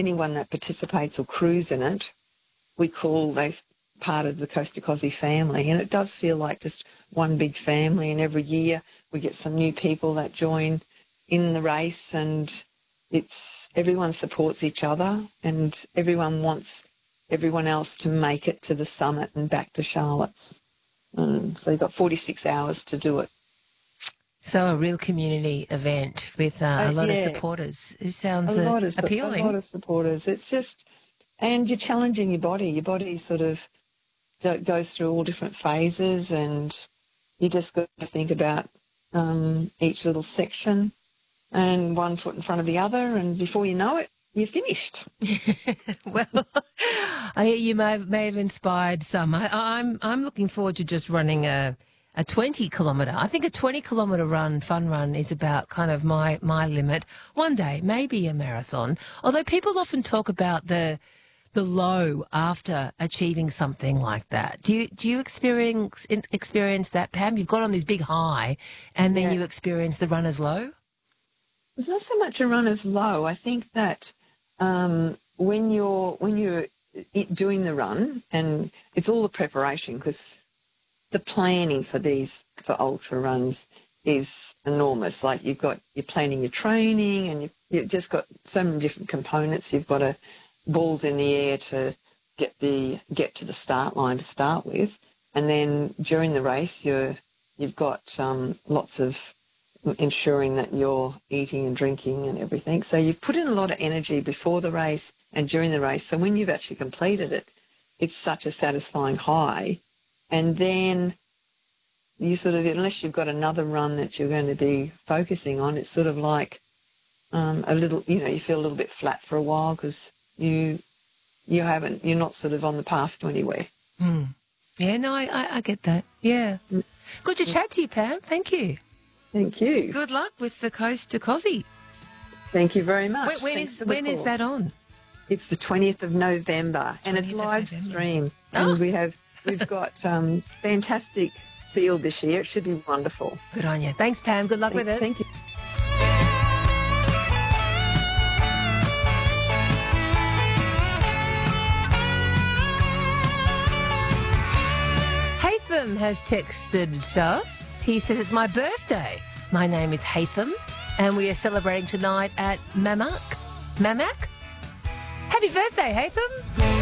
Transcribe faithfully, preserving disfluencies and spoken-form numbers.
anyone that participates or crews in it, we call they part of the Coast to Cosy family, and it does feel like just one big family. And every year we get some new people that join in the race, and it's everyone supports each other, and everyone wants everyone else to make it to the summit and back to Charlotte's. Um, so you've got forty-six hours to do it. So a real community event with uh, a Uh, lot yeah. of supporters. It sounds A uh, lot of su- appealing. A lot of supporters. It's just, and you're challenging your body. Your body sort of go- goes through all different phases, and you just got to think about um, each little section and one foot in front of the other, and before you know it, you're finished. Well, I hear you may have, may have inspired some. I, I'm I'm looking forward to just running a a twenty kilometre. I think a twenty kilometre run, fun run, is about kind of my my limit. One day, maybe a marathon. Although people often talk about the the low after achieving something like that. Do you do you experience experience that, Pam? You've got on this big high, and then Yeah. you experience the runner's low. It's not so much a runner's low. I think that um, when you're when you're doing the run, and it's all the preparation, because the planning for these for ultra runs is enormous. Like you've got you're planning your training, and you've, you've just got so many different components. You've got to balls in the air to get the get to the start line to start with, and then during the race you're you've got um, lots of ensuring that you're eating and drinking and everything. So you've put in a lot of energy before the race and during the race. So when you've actually completed it, it's such a satisfying high. And then you sort of, unless you've got another run that you're going to be focusing on, it's sort of like um, a little, you know, you feel a little bit flat for a while because you you haven't, you're not sort of on the path to anywhere. Mm. Yeah, no, I, I, I get that. Yeah. Mm. Good to chat to you, Pam. Thank you. Thank you. Good luck with the Coast to Cosy. Thank you very much. When, when Thanks is for the when is call. that on? It's the twentieth of November, and it's twentieth of live November. stream. Oh. And we have we've got um, fantastic field this year. It should be wonderful. Good on you. Thanks, Pam. Good luck Thank, with it. thank you. Hatham has texted us. He says, it's my birthday. My name is Hatham, and we are celebrating tonight at Mamak. Mamak? Happy birthday, Hatham.